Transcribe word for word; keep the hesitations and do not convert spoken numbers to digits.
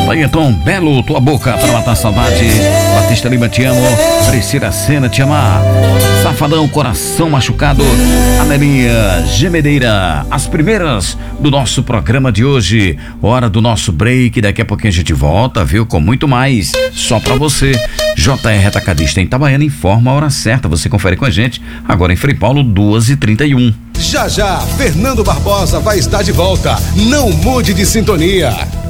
Cleiton Belo, tua boca para matar a saudade. Batista Lima, te amo. Priscila Sena, te amar. Safadão, coração machucado. Anelinha Gemedeira, as primeiras do nosso programa de hoje. Hora do nosso break, daqui a pouquinho a gente volta, viu? Com muito mais, só pra você. J R Atacadista em Itabaiana informa a hora certa, você confere com a gente, agora em Frei Paulo, duas e trinta e um. Já já, Fernando Barbosa vai estar de volta. Não mude de sintonia.